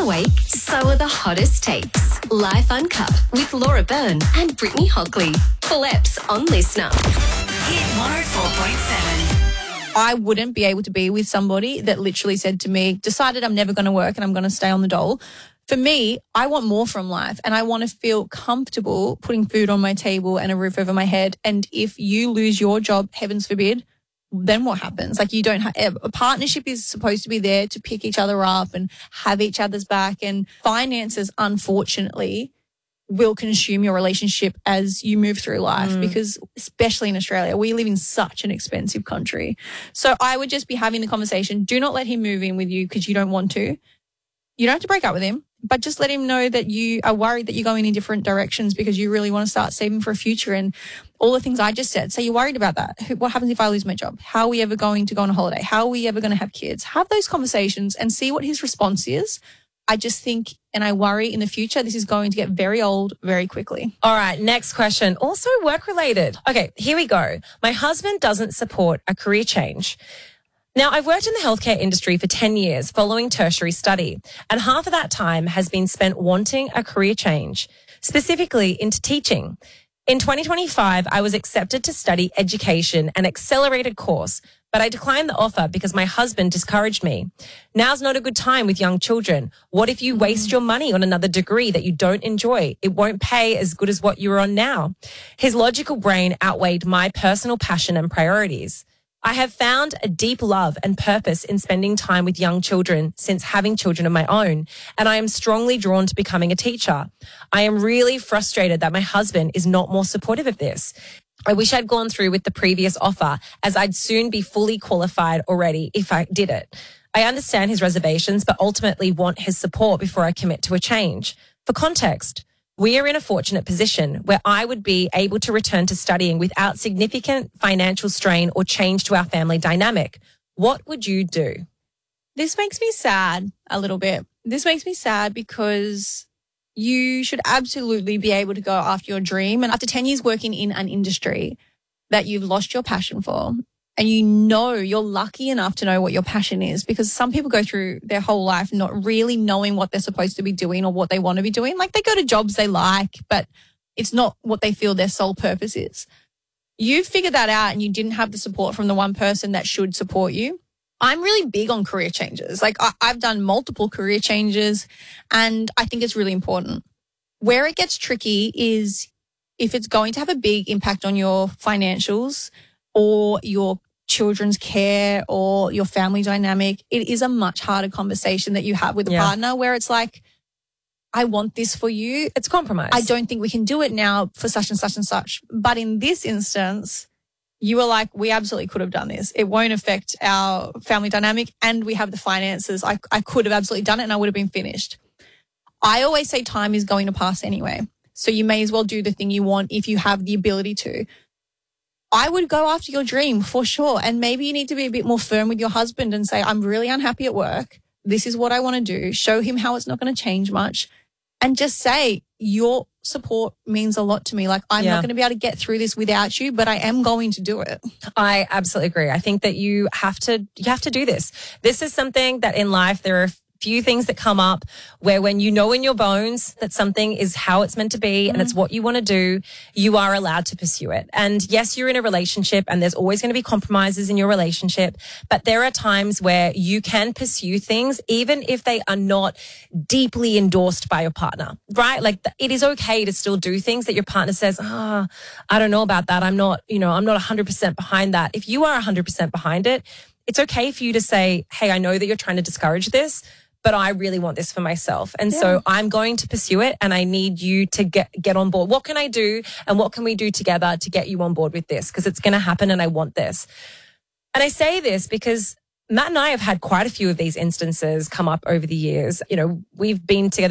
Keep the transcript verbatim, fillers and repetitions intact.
awake, so are the hottest takes. Life Uncut with Laura Byrne and Brittany Hockley. Full eps on Listener. Hit one oh four point seven. I wouldn't be able to be with somebody that literally said to me, decided I'm never going to work and I'm going to stay on the dole. For me, I want more from life and I want to feel comfortable putting food on my table and a roof over my head. And if you lose your job, heavens forbid, then what happens? Like you don't have, a partnership is supposed to be there to pick each other up and have each other's back, and finances, unfortunately, will consume your relationship as you move through life mm. because especially in Australia, we live in such an expensive country. So I would just be having the conversation. Do not let him move in with you because you don't want to. You don't have to break up with him, but just let him know that you are worried that you're going in different directions because you really want to start saving for a future and all the things I just said. So you're worried about that. What happens if I lose my job? How are we ever going to go on a holiday? How are we ever going to have kids? Have those conversations and see what his response is. I just think, and I worry in the future, this is going to get very old very quickly. All right, next question. Also work related. Okay, here we go. My husband doesn't support a career change. Now, I've worked in the healthcare industry for ten years following tertiary study, and half of that time has been spent wanting a career change, specifically into teaching. In twenty twenty-five, I was accepted to study education, an accelerated course, but I declined the offer because my husband discouraged me. Now's not a good time with young children. What if you waste your money on another degree that you don't enjoy? It won't pay as good as what you're on now. His logical brain outweighed my personal passion and priorities. I have found a deep love and purpose in spending time with young children since having children of my own, and I am strongly drawn to becoming a teacher. I am really frustrated that my husband is not more supportive of this. I wish I'd gone through with the previous offer, as I'd soon be fully qualified already if I did it. I understand his reservations, but ultimately want his support before I commit to a change. For context, we are in a fortunate position where I would be able to return to studying without significant financial strain or change to our family dynamic. What would you do? This makes me sad a little bit. This makes me sad because you should absolutely be able to go after your dream. And after ten years working in an industry that you've lost your passion for, and you know you're lucky enough to know what your passion is, because some people go through their whole life not really knowing what they're supposed to be doing or what they want to be doing. Like they go to jobs they like, but it's not what they feel their sole purpose is. You figured that out and you didn't have the support from the one person that should support you. I'm really big on career changes. Like I, I've done multiple career changes and I think it's really important. Where it gets tricky is if it's going to have a big impact on your financials or your children's care or your family dynamic, it is a much harder conversation that you have with a yeah. partner where it's like, I want this for you. It's compromise. I don't think we can do it now for such and such and such. But in this instance, you were like, we absolutely could have done this. It won't affect our family dynamic and we have the finances. I, I could have absolutely done it and I would have been finished. I always say time is going to pass anyway. So you may as well do the thing you want if you have the ability to. I would go after your dream for sure. And maybe you need to be a bit more firm with your husband and say, I'm really unhappy at work. This is what I want to do. Show him how it's not going to change much. And just say, your support means a lot to me. Like, I'm yeah. not going to be able to get through this without you, but I am going to do it. I absolutely agree. I think that you have to, you have to do this. This is something that in life, there are few things that come up where when you know in your bones that something is how it's meant to be mm. and it's what you want to do, you are allowed to pursue it. And yes, you're in a relationship and there's always going to be compromises in your relationship, but there are times where you can pursue things even if they are not deeply endorsed by your partner, right? Like it is okay to still do things that your partner says, ah, oh, I don't know about that. I'm not, you know, I'm not one hundred percent behind that. If you are one hundred percent behind it, it's okay for you to say, hey, I know that you're trying to discourage this, but I really want this for myself. And yeah. so I'm going to pursue it and I need you to get, get on board. What can I do and what can we do together to get you on board with this? Because it's going to happen and I want this. And I say this because Matt and I have had quite a few of these instances come up over the years. You know, we've been together